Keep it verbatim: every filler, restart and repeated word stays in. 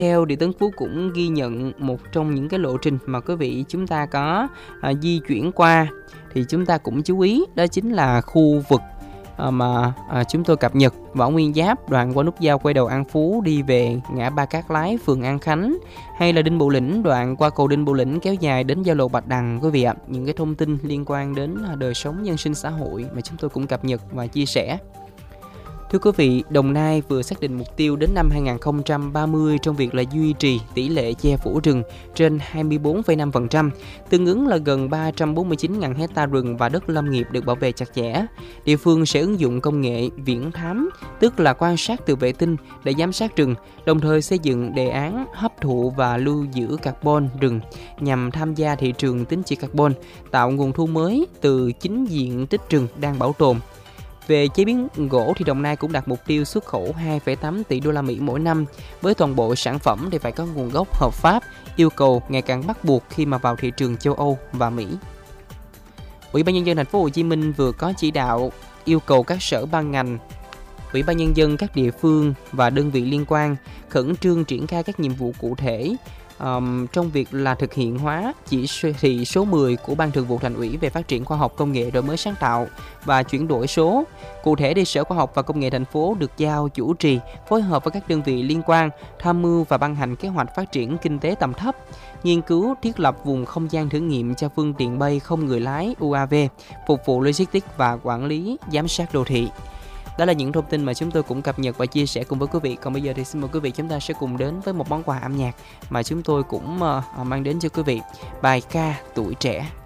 Theo thì Tân Phú cũng ghi nhận một trong những cái lộ trình mà quý vị chúng ta có à, di chuyển qua thì chúng ta cũng chú ý, đó chính là khu vực à, mà à, chúng tôi cập nhật Võ Nguyên Giáp, đoạn qua nút giao quay đầu An Phú đi về ngã ba Cát Lái, phường An Khánh, hay là Đinh Bộ Lĩnh, đoạn qua cầu Đinh Bộ Lĩnh kéo dài đến giao lộ Bạch Đằng quý vị ạ. Những cái thông tin liên quan đến đời sống nhân sinh xã hội mà chúng tôi cũng cập nhật và chia sẻ. Thưa quý vị, Đồng Nai vừa xác định mục tiêu đến năm hai không ba mươi trong việc là duy trì tỷ lệ che phủ rừng trên hai mươi bốn phẩy năm phần trăm, tương ứng là gần ba trăm bốn mươi chín nghìn hecta rừng và đất lâm nghiệp được bảo vệ chặt chẽ. Địa phương sẽ ứng dụng công nghệ viễn thám, tức là quan sát từ vệ tinh để giám sát rừng, đồng thời xây dựng đề án hấp thụ và lưu giữ carbon rừng nhằm tham gia thị trường tín chỉ carbon, tạo nguồn thu mới từ chính diện tích rừng đang bảo tồn. Về chế biến gỗ thì Đồng Nai cũng đặt mục tiêu xuất khẩu hai phẩy tám tỷ đô la Mỹ mỗi năm, với toàn bộ sản phẩm thì phải có nguồn gốc hợp pháp, yêu cầu ngày càng bắt buộc khi mà vào thị trường châu Âu và Mỹ. Ủy ban nhân dân thành phố Hồ Chí Minh vừa có chỉ đạo yêu cầu các sở ban ngành, Ủy ban nhân dân các địa phương và đơn vị liên quan khẩn trương triển khai các nhiệm vụ cụ thể Um, trong việc là thực hiện hóa chỉ thị số mười của Ban Thường vụ Thành ủy về phát triển khoa học công nghệ, đổi mới sáng tạo và chuyển đổi số. Cụ thể, thì Sở Khoa học và Công nghệ thành phố được giao chủ trì phối hợp với các đơn vị liên quan tham mưu và ban hành kế hoạch phát triển kinh tế tầm thấp, nghiên cứu thiết lập vùng không gian thử nghiệm cho phương tiện bay không người lái u a vê, phục vụ logistics và quản lý giám sát đô thị. Đó là những thông tin mà chúng tôi cũng cập nhật và chia sẻ cùng với quý vị. Còn bây giờ thì xin mời quý vị chúng ta sẽ cùng đến với một món quà âm nhạc mà chúng tôi cũng uh, mang đến cho quý vị, bài ca Tuổi Trẻ.